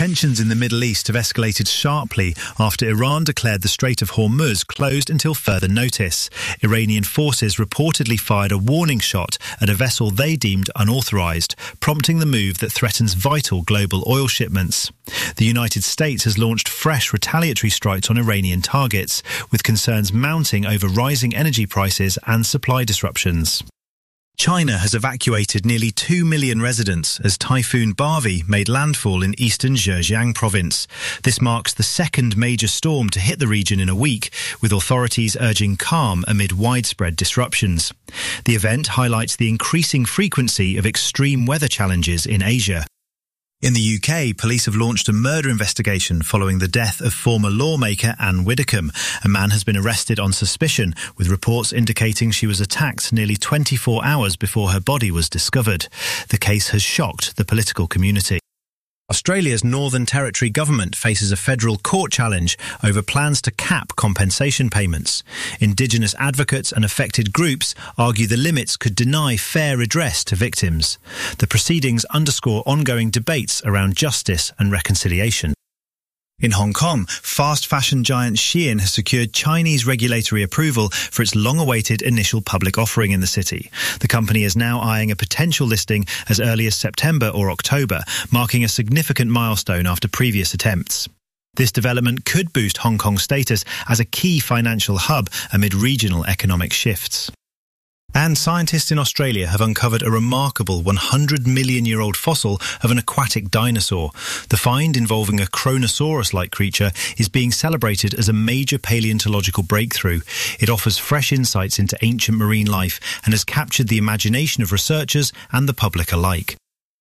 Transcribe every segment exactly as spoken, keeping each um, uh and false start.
Tensions in the Middle East have escalated sharply after Iran declared the Strait of Hormuz closed until further notice. Iranian forces reportedly fired a warning shot at a vessel they deemed unauthorized, prompting the move that threatens vital global oil shipments. The United States has launched fresh retaliatory strikes on Iranian targets, with concerns mounting over rising energy prices and supply disruptions. China has evacuated nearly two million residents as Typhoon Barvi made landfall in eastern Zhejiang province. This marks the second major storm to hit the region in a week, with authorities urging calm amid widespread disruptions. The event highlights the increasing frequency of extreme weather challenges in Asia. In the U K, police have launched a murder investigation following the death of former lawmaker Anne Widdecombe. A man has been arrested on suspicion, with reports indicating she was attacked nearly twenty-four hours before her body was discovered. The case has shocked the political community. Australia's Northern Territory government faces a federal court challenge over plans to cap compensation payments. Indigenous advocates and affected groups argue the limits could deny fair redress to victims. The proceedings underscore ongoing debates around justice and reconciliation. In Hong Kong, fast fashion giant Shein has secured Chinese regulatory approval for its long-awaited initial public offering in the city. The company is now eyeing a potential listing as early as September or October, marking a significant milestone after previous attempts. This development could boost Hong Kong's status as a key financial hub amid regional economic shifts. And scientists in Australia have uncovered a remarkable one hundred million year old fossil of an aquatic dinosaur. The find, involving a Kronosaurus-like creature, is being celebrated as a major paleontological breakthrough. It offers fresh insights into ancient marine life and has captured the imagination of researchers and the public alike.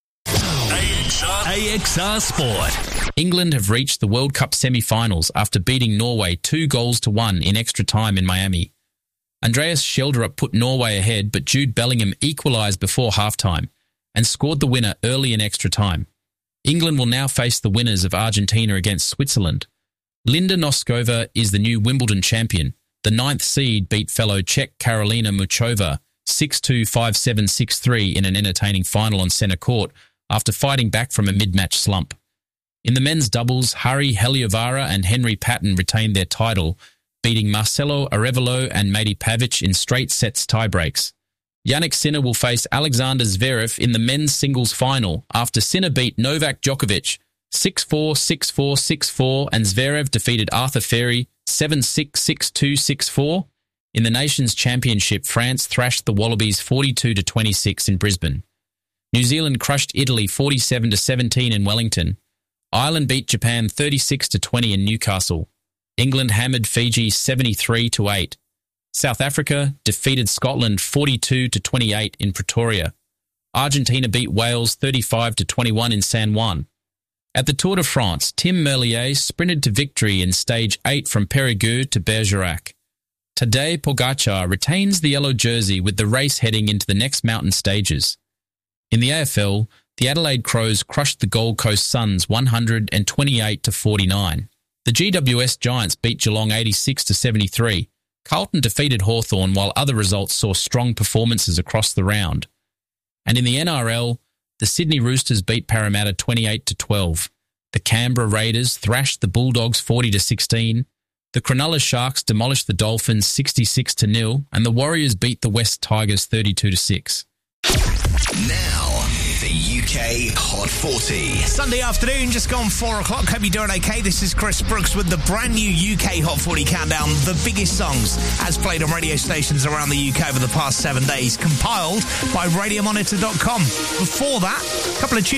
A X R Sport. England have reached the World Cup semi-finals after beating Norway two goals to one in extra time in Miami. Andreas Schjelderup put Norway ahead, but Jude Bellingham equalised before half-time and scored the winner early in extra time. England will now face the winners of Argentina against Switzerland. Linda Noskova is the new Wimbledon champion. The ninth seed beat fellow Czech Karolina Muchova six two, five seven, six three in an entertaining final on centre court after fighting back from a mid-match slump. In the men's doubles, Hari Heliovara and Henry Patton retained their title, beating Marcelo Arevalo and Mate Pavic in straight sets tiebreaks. Jannik Sinner will face Alexander Zverev in the men's singles final after Sinner beat Novak Djokovic six four, six four, six four and Zverev defeated Arthur Ferry seven six, six two, six four. In the Nations Championship, France thrashed the Wallabies forty-two to twenty-six in Brisbane. New Zealand crushed Italy forty-seven to seventeen in Wellington. Ireland beat Japan thirty-six to twenty in Newcastle. England hammered Fiji seventy-three to eight. South Africa defeated Scotland forty-two to twenty-eight in Pretoria. Argentina beat Wales thirty-five to twenty-one in San Juan. At the Tour de France, Tim Merlier sprinted to victory in stage eight from Périgueux to Bergerac. Tadej Pogacar retains the yellow jersey with the race heading into the next mountain stages. In the A F L, the Adelaide Crows crushed the Gold Coast Suns one hundred twenty-eight to forty-nine. The G W S Giants beat Geelong eighty-six to seventy-three. Carlton defeated Hawthorn, while other results saw strong performances across the round. And in the N R L, the Sydney Roosters beat Parramatta twenty-eight to twelve. The Canberra Raiders thrashed the Bulldogs forty to sixteen. The Cronulla Sharks demolished the Dolphins sixty-six to nil, and the Warriors beat the West Tigers thirty-two to six. Now, the U K Hot forty. Sunday afternoon, just gone four o'clock. Hope you're doing okay. This is Chris Brooks with the brand new U K Hot forty Countdown. The biggest songs as played on radio stations around the U K over the past seven days, compiled by radio monitor dot com. Before that, a couple of tunes.